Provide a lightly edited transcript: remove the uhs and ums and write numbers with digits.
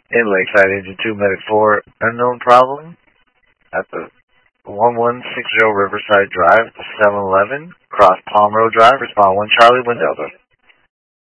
In Lakeside, Engine 2, Medic 4, unknown problem at the 1160 Riverside Drive, 711, cross Palm Road Drive, respond 1 Charlie, Wind Delta.